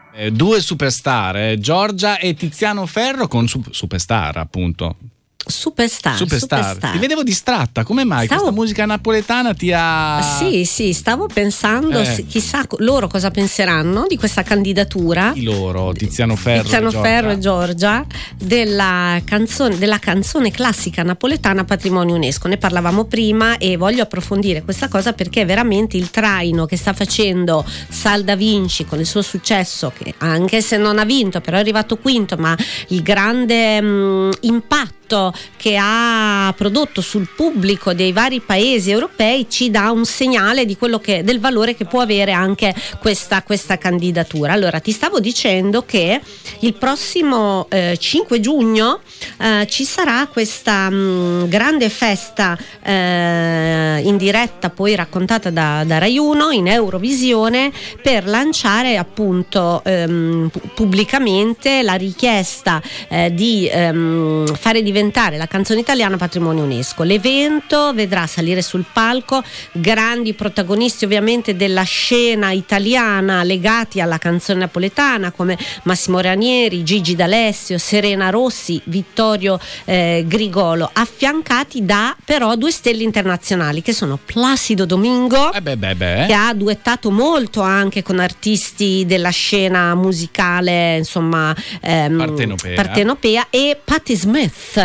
Due superstar, Giorgia e Tiziano Ferro con Superstar, appunto. Superstar. Ti vedevo distratta, come mai questa musica napoletana ti ha... Sì, stavo pensando, chissà loro cosa penseranno di questa candidatura. Di loro, Tiziano Ferro e Giorgia, della canzone classica napoletana patrimonio UNESCO. Ne parlavamo prima e voglio approfondire questa cosa perché è veramente il traino che sta facendo Sal Da Vinci con il suo successo, che anche se non ha vinto però è arrivato quinto, ma il grande impatto che ha prodotto sul pubblico dei vari paesi europei ci dà un segnale di del valore che può avere anche questa candidatura. Allora, ti stavo dicendo che il prossimo 5 giugno ci sarà questa grande festa in diretta, poi raccontata da Rai 1 in Eurovisione, per lanciare appunto pubblicamente la richiesta di fare diventare la canzone italiana patrimonio UNESCO. L'evento vedrà salire sul palco grandi protagonisti ovviamente della scena italiana legati alla canzone napoletana come Massimo Ranieri, Gigi D'Alessio, Serena Rossi, Vittorio Grigolo, affiancati da però due stelle internazionali che sono Placido Domingo, che ha duettato molto anche con artisti della scena musicale, insomma, partenopea, e Patti Smith.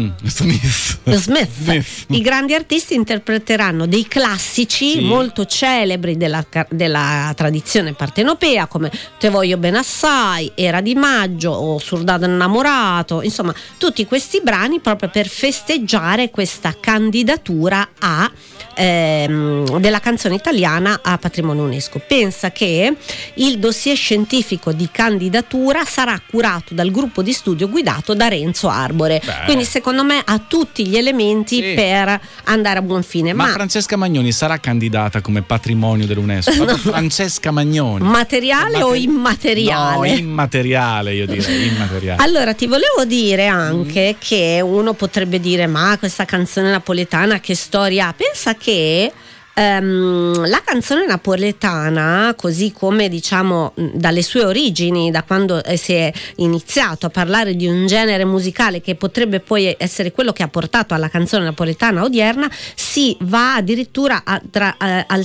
I grandi artisti interpreteranno dei classici molto celebri della tradizione partenopea come Te voglio bene assai, Era di maggio o Soldado innamorato, insomma tutti questi brani proprio per festeggiare questa candidatura della canzone italiana a patrimonio UNESCO. Pensa che il dossier scientifico di candidatura sarà curato dal gruppo di studio guidato da Renzo Arbore. Quindi secondo me ha tutti gli elementi per andare a buon fine. Ma Francesca Magnoni sarà candidata come patrimonio dell'UNESCO? No. Francesca Magnoni. Materiale o immateriale? No, immateriale, io direi immateriale. Allora ti volevo dire anche che uno potrebbe dire: ma questa canzone napoletana che storia ha? Pensa che la canzone napoletana, così come diciamo dalle sue origini, da quando si è iniziato a parlare di un genere musicale che potrebbe poi essere quello che ha portato alla canzone napoletana odierna, si va addirittura dal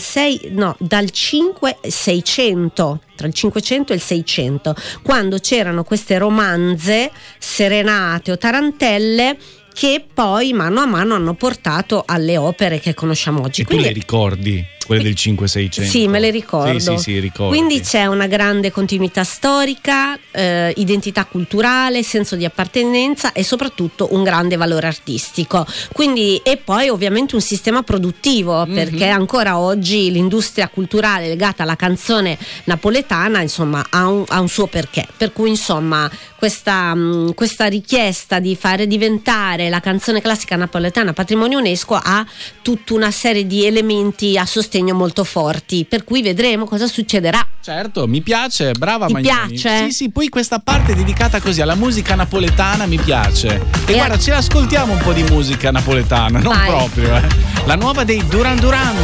500-600, tra il 500 e il 600, quando c'erano queste romanze, serenate o tarantelle che poi mano a mano hanno portato alle opere che conosciamo oggi. E quindi, tu le ricordi? Quelle del 5-600? Sì, me le ricordo. Sì, ricordo. Quindi c'è una grande continuità storica, identità culturale, senso di appartenenza e soprattutto un grande valore artistico. Quindi, e poi ovviamente un sistema produttivo, perché ancora oggi l'industria culturale legata alla canzone napoletana, insomma, ha un suo perché. Per cui, insomma, questa richiesta di fare diventare la canzone classica napoletana patrimonio UNESCO ha tutta una serie di elementi a sostegno molto forti, per cui vedremo cosa succederà. Certo, mi piace, brava Magnoni. Ti piace? Sì, poi questa parte dedicata così alla musica napoletana mi piace. E guarda, ce l'ascoltiamo un po' di musica napoletana, non proprio. La nuova dei Duran Duran.